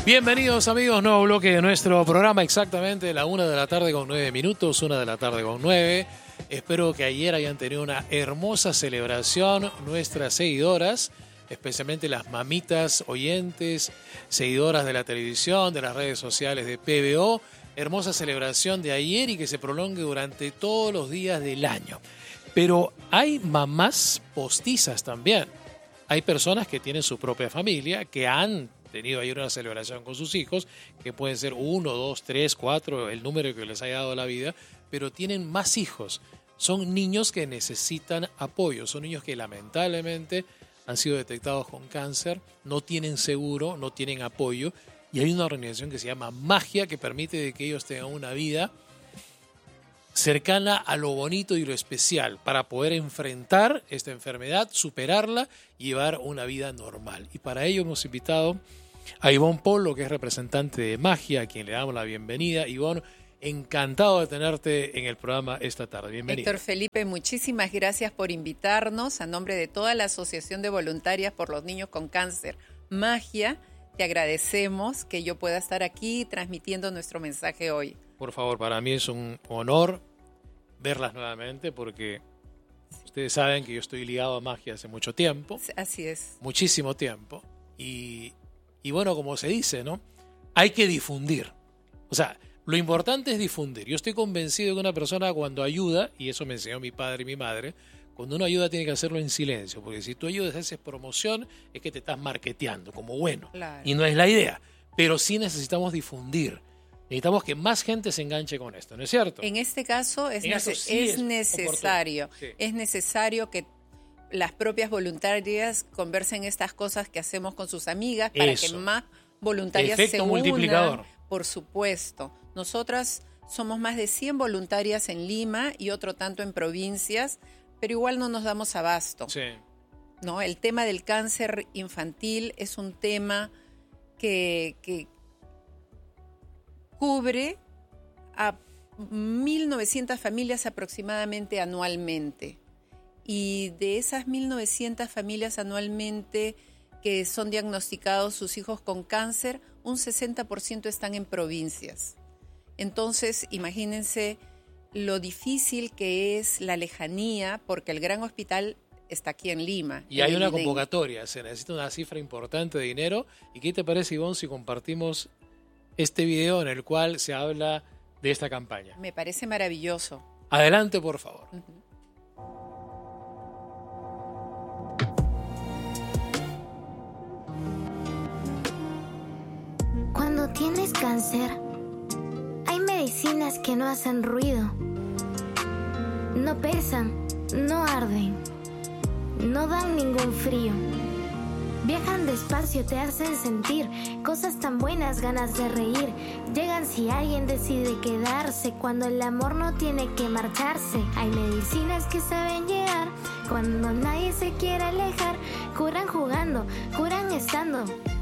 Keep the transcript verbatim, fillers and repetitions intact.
Bienvenidos amigos, nuevo bloque de nuestro programa, exactamente la una de la tarde con nueve minutos, una de la tarde con nueve. Espero que ayer hayan tenido una hermosa celebración nuestras seguidoras, especialmente las mamitas oyentes, seguidoras de la televisión, de las redes sociales de P B O. Hermosa celebración de ayer y que se prolongue durante todos los días del año. Pero hay mamás postizas también. Hay personas que tienen su propia familia, que han tenido ayer una celebración con sus hijos, que pueden ser uno, dos, tres, cuatro, el número que les haya dado la vida, pero tienen más hijos. Son niños que necesitan apoyo, son niños que lamentablemente han sido detectados con cáncer, no tienen seguro, no tienen apoyo, y hay una organización que se llama Magia que permite de que ellos tengan una vida cercana a lo bonito y lo especial para poder enfrentar esta enfermedad, superarla y llevar una vida normal. Y para ello hemos invitado a Ivonne Polo, que es representante de Magia, a quien le damos la bienvenida. Ivonne, encantado de tenerte en el programa esta tarde. Bienvenida. Héctor Felipe, muchísimas gracias por invitarnos. A nombre de toda la Asociación de Voluntarias por los Niños con Cáncer, Magia, te agradecemos que yo pueda estar aquí transmitiendo nuestro mensaje hoy. Por favor, para mí es un honor verlas nuevamente porque ustedes saben que yo estoy ligado a Magia hace mucho tiempo. Así es. Muchísimo tiempo. Y, y bueno, como se dice, ¿no? Hay que difundir. O sea, lo importante es difundir. Yo estoy convencido de que una persona cuando ayuda, y eso me enseñó mi padre y mi madre, cuando uno ayuda tiene que hacerlo en silencio, porque si tú ayudas, haces promoción, es que te estás marketeando como bueno. Claro. Y no es la idea. Pero sí necesitamos difundir. Necesitamos que más gente se enganche con esto, ¿no es cierto? En este caso es, nece sí es, es necesario. Sí. Es necesario que las propias voluntarias conversen estas cosas que hacemos con sus amigas para Eso. que más voluntarias Efecto se unan. Multiplicador. Por supuesto. Nosotras somos más de cien voluntarias en Lima y otro tanto en provincias, pero igual no nos damos abasto. Sí. ¿No? El tema del cáncer infantil es un tema que... que cubre a mil novecientas familias aproximadamente anualmente. Y de esas mil novecientas familias anualmente que son diagnosticados sus hijos con cáncer, un sesenta por ciento están en provincias. Entonces, imagínense lo difícil que es la lejanía, porque el gran hospital está aquí en Lima. Y hay una convocatoria, se necesita una cifra importante de dinero. ¿Y qué te parece, Ivonne, si compartimos este video en el cual se habla de esta campaña? Me parece maravilloso. Adelante, por favor. Uh-huh. Cuando tienes cáncer, hay medicinas que no hacen ruido, no pesan, no arden, no dan ningún frío. Viajan despacio, te hacen sentir cosas tan buenas, ganas de reír. Llegan si alguien decide quedarse, cuando el amor no tiene que marcharse. Hay medicinas que saben llegar cuando nadie se quiere alejar. Curan jugando, curan estando.